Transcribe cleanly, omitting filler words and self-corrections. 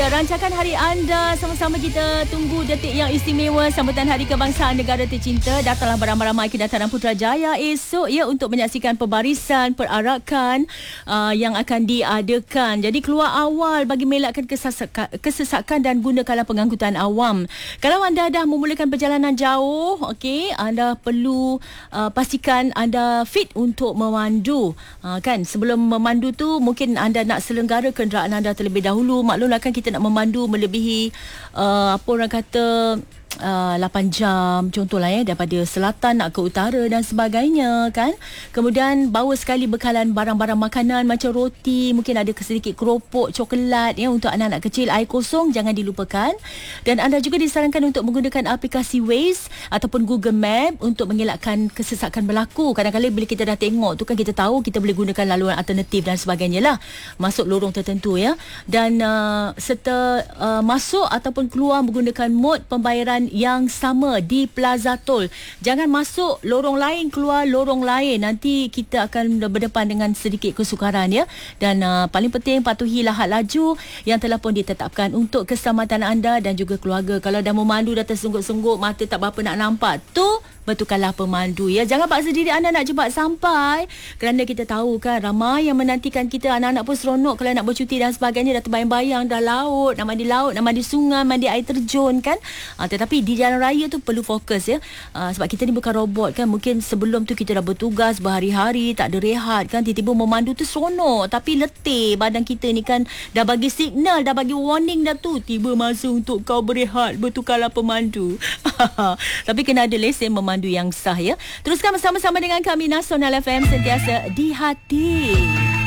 Ya, rancangan hari anda sama-sama kita tunggu detik yang istimewa sambutan Hari Kebangsaan Negara Tercinta. Datanglah beramai-ramai ke dataran Putrajaya esok ya untuk menyaksikan pembarisan perarakan yang akan diadakan. Jadi keluar awal bagi melakkan kesesakan dan gunakanlah pengangkutan awam. Kalau anda dah memulakan perjalanan jauh, okey, anda perlu pastikan anda fit untuk memandu. Kan sebelum memandu tu mungkin anda nak selenggara kenderaan anda terlebih dahulu. Maklumlah kan kita nak memandu melebihi apa orang kata 8 jam contohlah daripada selatan nak ke utara dan sebagainya kan. Kemudian bawa sekali bekalan barang-barang makanan macam roti, mungkin ada sedikit keropok, coklat untuk anak-anak kecil, air kosong jangan dilupakan. Dan anda juga disarankan untuk menggunakan aplikasi Waze ataupun Google Map untuk mengelakkan kesesakan berlaku. Kadang-kadang bila kita dah tengok tu kan kita tahu kita boleh gunakan laluan alternatif dan sebagainya lah masuk lorong tertentu ya. Dan serta masuk ataupun keluar menggunakan mod pembayaran yang sama di Plaza Tol. Jangan masuk lorong lain, keluar lorong lain. Nanti kita akan berdepan dengan sedikit kesukaran ya. Dan paling penting patuhilah had laju yang telah pun ditetapkan untuk keselamatan anda dan juga keluarga. Kalau dah memandu dah tersengguk-sengguk, mata tak berapa nak nampak, tu betulkanlah pemandu ya. Jangan paksa diri anda nak cepat sampai kerana kita tahu kan ramai yang menantikan kita. Anak-anak pun seronok kalau nak bercuti dan sebagainya, dah terbayang-bayang dah laut, nak mandi laut, nak mandi sungai, mandi air terjun kan. Tetapi di jalan raya tu perlu fokus ya. Sebab kita ni bukan robot kan. Mungkin sebelum tu kita dah bertugas berhari-hari, tak ada rehat kan. Tiba-tiba memandu tu seronok tapi letih badan kita ni kan. Dah bagi signal, dah bagi warning dah tu. Tiba masa untuk kau berehat, bertukarlah pemandu. Tapi kena ada lesen memandu yang sah ya. Teruskan bersama-sama dengan kami Nasional FM, sentiasa di hati.